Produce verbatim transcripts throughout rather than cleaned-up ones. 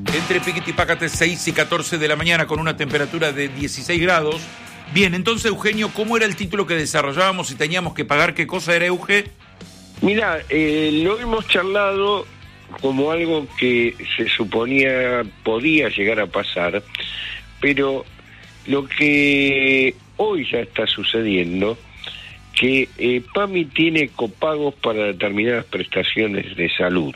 Entre Piquete y Pácate, seis y catorce de la mañana, con una temperatura de dieciséis grados. Bien, entonces, Eugenio, ¿cómo era el título que desarrollábamos y teníamos que pagar? ¿Qué cosa era, Euge? Mirá, eh, lo hemos charlado como algo que se suponía podía llegar a pasar, pero lo que hoy ya está sucediendo, que eh, PAMI tiene copagos para determinadas prestaciones de salud.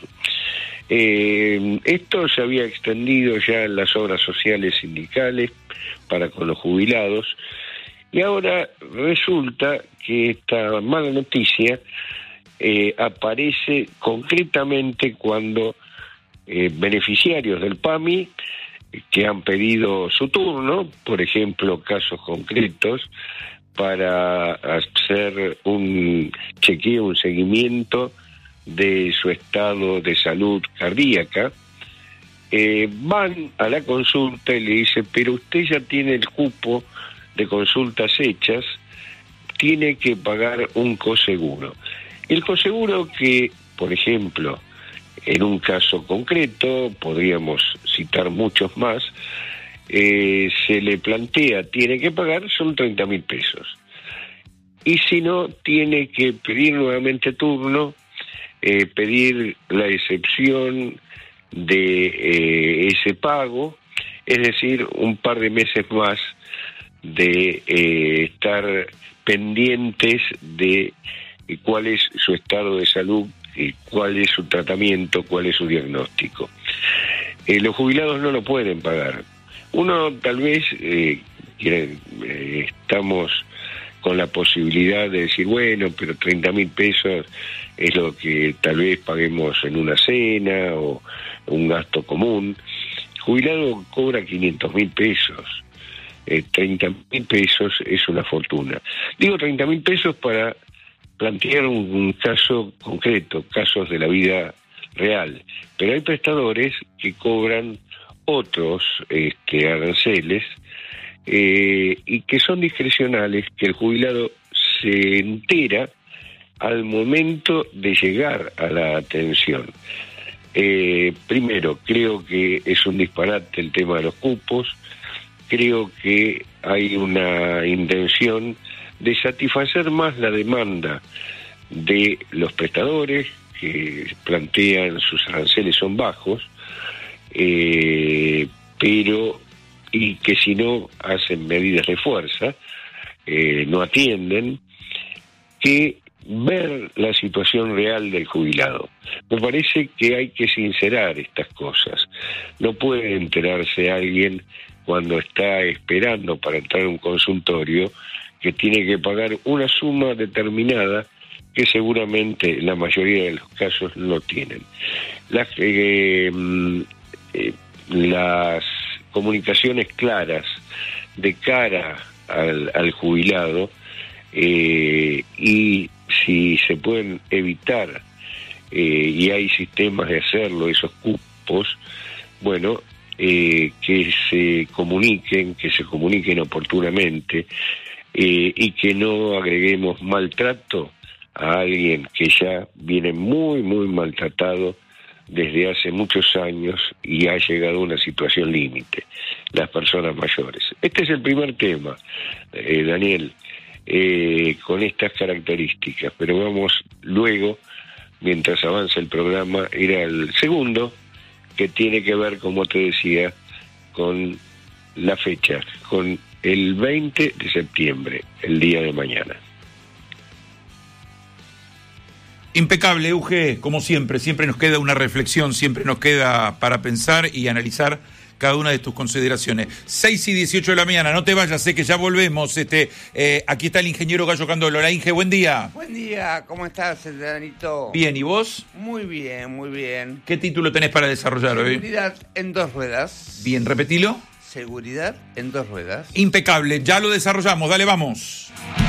Eh, esto se había extendido ya en las obras sociales sindicales para con los jubilados, y ahora resulta que esta mala noticia eh, aparece concretamente cuando eh, beneficiarios del PAMI que han pedido su turno, por ejemplo, casos concretos, para hacer un chequeo, un seguimiento de su estado de salud cardíaca, eh, van a la consulta y le dicen, pero usted ya tiene el cupo de consultas hechas, tiene que pagar un coseguro. El coseguro que, por ejemplo, en un caso concreto, podríamos citar muchos más, eh, se le plantea, tiene que pagar, son treinta mil pesos. Y si no, tiene que pedir nuevamente turno, eh, pedir la excepción de eh, ese pago, es decir, un par de meses más de eh, estar pendientes de eh, cuál es su estado de salud, eh, cuál es su tratamiento, cuál es su diagnóstico. Eh, los jubilados no lo pueden pagar. Uno tal vez eh, quiere, eh, estamos con la posibilidad de decir, bueno, pero treinta mil pesos es lo que tal vez paguemos en una cena o un gasto común. El jubilado cobra quinientos mil pesos, eh, treinta mil pesos es una fortuna. Digo treinta mil pesos para plantear un, un caso concreto, casos de la vida real, pero hay prestadores que cobran otros este, aranceles eh, y que son discrecionales, que el jubilado se entera al momento de llegar a la atención. Eh, primero, creo que es un disparate el tema de los cupos, creo que hay una intención de satisfacer más la demanda de los prestadores, que plantean sus aranceles son bajos, eh, pero y que si no hacen medidas de fuerza, eh, no atienden, que ver la situación real del jubilado. Me parece que hay que sincerar estas cosas. No puede enterarse alguien cuando está esperando para entrar a un consultorio que tiene que pagar una suma determinada que seguramente la mayoría de los casos no tienen. Las, eh, eh, las comunicaciones claras de cara al, al jubilado eh, y si se pueden evitar eh, y hay sistemas de hacerlo, esos cupos, bueno, eh, que se comuniquen, que se comuniquen oportunamente eh, y que no agreguemos maltrato a alguien que ya viene muy, muy maltratado desde hace muchos años y ha llegado a una situación límite, las personas mayores. Este es el primer tema, eh, Daniel, eh, con estas características, pero vamos luego, mientras avanza el programa, ir al segundo, que tiene que ver, como te decía, con la fecha, con el veinte de septiembre, el día de mañana. Impecable, Euge, como siempre, siempre nos queda una reflexión, siempre nos queda para pensar y analizar cada una de tus consideraciones. seis y dieciocho de la mañana, no te vayas, sé que ya volvemos. Este, eh, aquí está el ingeniero Gallo Candolo. Hola, Inge, buen día. Buen día, ¿cómo estás, Danito? Bien, ¿y vos? Muy bien, muy bien. ¿Qué título tenés para desarrollar hoy? Seguridad en dos ruedas. Bien, repetilo. Seguridad en dos ruedas. Impecable, ya lo desarrollamos, dale, vamos.